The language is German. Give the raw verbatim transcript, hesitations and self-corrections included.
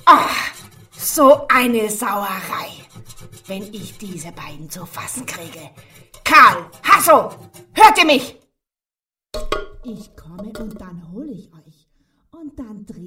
Ach, so eine Sauerei, wenn ich diese beiden zu fassen kriege. Karl, Hasso, hört ihr mich? Ich komme und dann hole ich euch. Und dann drehe